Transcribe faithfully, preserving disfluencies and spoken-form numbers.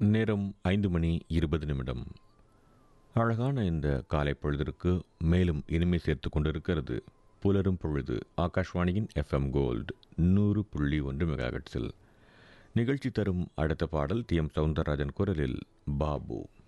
நேரம் ஐந்து மணி இருபது நிமிடம். அழகான இந்த காலை பொழுதிற்கு மேலும் இனிமை சேர்த்து கொண்டிருக்கிறது புலரும் பொழுது ஆகாஷ்வாணியின் எஃப்எம் கோல்டு நூறு புள்ளி ஒன்று மெகாஹெட்ஸில். நிகழ்ச்சி தரும் அடுத்த பாடல் டி எம் சவுந்தரராஜன் குரலில் பாபு.